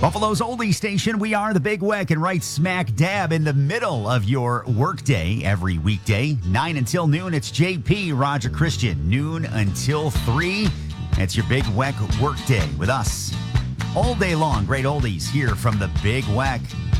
Buffalo's oldie station, we are the Big Weck, and right smack dab in the middle of your workday every weekday, 9 until noon. It's JP, Roger Christian, noon until 3. It's your Big Weck workday with us all day long. Great oldies here from the Big Weck.